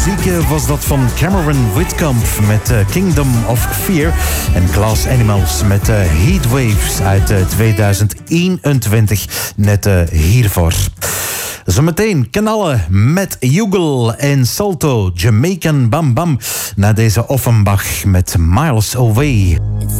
muziek was dat van Cameron Whitcomb met Kingdom of Fear. En Glass Animals met Heatwaves uit 2021. Net hiervoor. Zometeen knallen met Jugel en Salto, Jamaican Bam Bam. Na deze Offenbach met Miles Away.